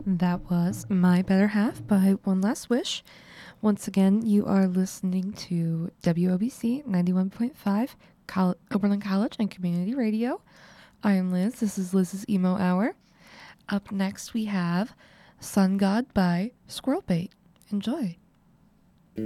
That was My Better Half by One Last Wish. Once again, you are listening to WOBC 91.5 Oberlin College and Community Radio. I am Liz. This is Liz's Emo Hour. Up next, we have Sun God by Squirrel Bait. Enjoy.